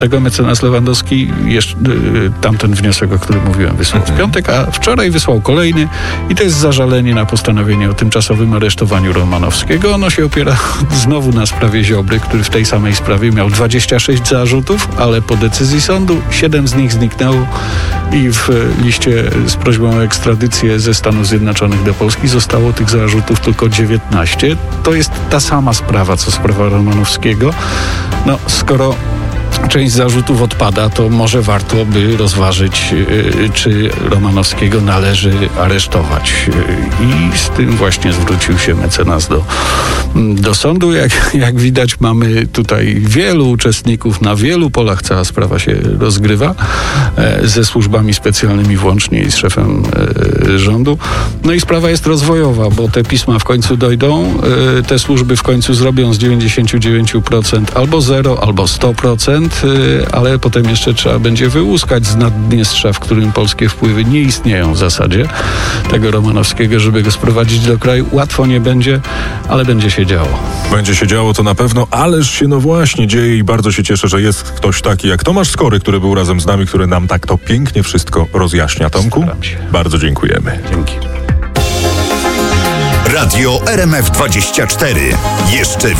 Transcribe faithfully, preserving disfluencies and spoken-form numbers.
Tego mecenas Lewandowski jeszcze, y, tamten wniosek, o którym mówiłem, wysłał w piątek, a wczoraj wysłał kolejny i to jest zażalenie na postanowienie o tymczasowym aresztowaniu Romanowskiego. Ono się opiera znowu na sprawie Ziobry, który w tej samej sprawie miał dwadzieścia sześć zarzutów, ale po decyzji sądu siedem z nich zniknęło i w liście z prośbą o ekstradycję ze Stanów Zjednoczonych do Polski zostało tych zarzutów tylko dziewiętnaście. To jest ta sama sprawa, co sprawa Romanowskiego. No, skoro część zarzutów odpada, to może warto by rozważyć, czy Romanowskiego należy aresztować. I z tym właśnie zwrócił się mecenas do, do sądu. Jak, jak widać, mamy tutaj wielu uczestników na wielu polach. Cała sprawa się rozgrywa ze służbami specjalnymi włącznie i z szefem rządu. No i sprawa jest rozwojowa, bo te pisma w końcu dojdą, te służby w końcu zrobią z dziewięćdziesiąt dziewięć procent albo zero, albo sto procent, ale potem jeszcze trzeba będzie wyłuskać z Naddniestrza, w którym polskie wpływy nie istnieją w zasadzie, tego Romanowskiego, żeby go sprowadzić do kraju. Łatwo nie będzie, ale będzie się działo. Będzie się działo to na pewno, ależ się no właśnie dzieje i bardzo się cieszę, że jest ktoś taki jak Tomasz Skory, który był razem z nami, który nam tak to pięknie wszystko rozjaśnia. Tomku, bardzo dziękujemy. Dzięki. Radio R M F dwadzieścia cztery. Jeszcze